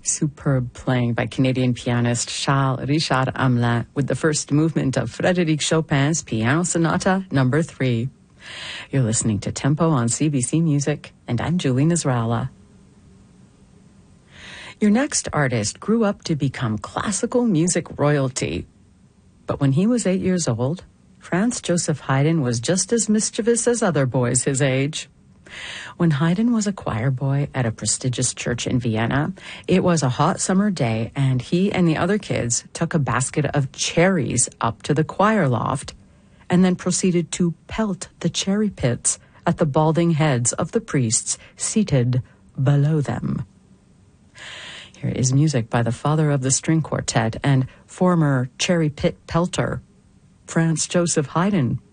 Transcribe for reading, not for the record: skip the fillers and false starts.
Superb playing by Canadian pianist Charles Richard Hamelin with the first movement of Frédéric Chopin's Piano Sonata No. 3. You're listening to Tempo on CBC Music, and I'm Julie Nasrallah. Your next artist grew up to become classical music royalty. But when he was 8 years old, Franz Joseph Haydn was just as mischievous as other boys his age. When Haydn was a choir boy at a prestigious church in Vienna, it was a hot summer day, and he and the other kids took a basket of cherries up to the choir loft and then proceeded to pelt the cherry pits at the balding heads of the priests seated below them. Here is music by the father of the string quartet and former cherry pit pelter, Franz Joseph Haydn.